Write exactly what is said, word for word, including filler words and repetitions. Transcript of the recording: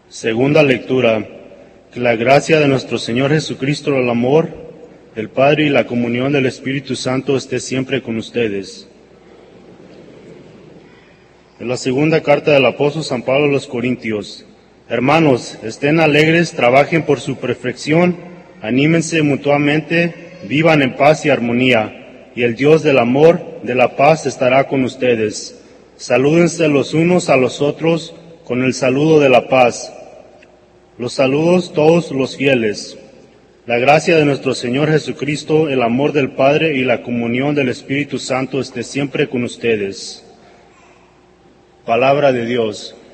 Segunda lectura. Que la gracia de nuestro Señor Jesucristo, el amor, el Padre y la comunión del Espíritu Santo esté siempre con ustedes. En la segunda carta del apóstol San Pablo a los Corintios. Hermanos, estén alegres, trabajen por su perfección, anímense mutuamente, vivan en paz y armonía, y el Dios del amor, de la paz, estará con ustedes. Salúdense los unos a los otros con el saludo de la paz. Los saludos todos los fieles. La gracia de nuestro Señor Jesucristo, el amor del Padre y la comunión del Espíritu Santo esté siempre con ustedes. Palabra de Dios.